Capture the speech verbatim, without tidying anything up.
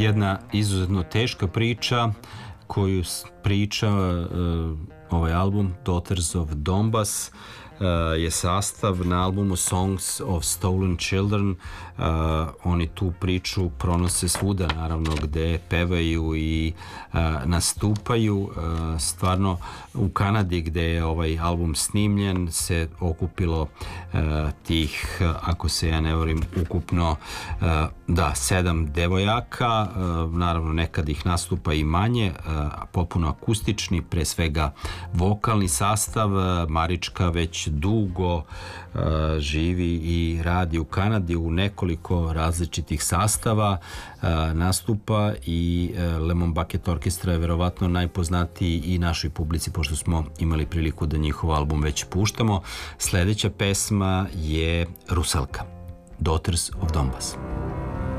jedna izuzetno teška priča koju priča ovaj album Daughters of Donbass. Je sastav na albumu Songs of Stolen Children. Uh, oni tu priču pronose svuda, naravno, gde pevaju i uh, nastupaju. Uh, stvarno u Kanadi, gde je ovaj album snimljen, se okupilo uh, tih, ako se ja ne varam, ukupno uh, da, sedam devojaka. Uh, naravno, nekad ih nastupa i manje, uh, potpuno akustični, pre svega vokalni sastav. Uh, Marička već dugo uh, živi i radi u Kanadi u nekoliko različitih sastava, uh, nastupa i uh, Lemon Bucket Orchestra je verovatno najpoznatiji i našoj publici, pošto smo imali priliku da njihov album već puštamo. Sledeća pesma je Rusalka, Daughters of Donbass.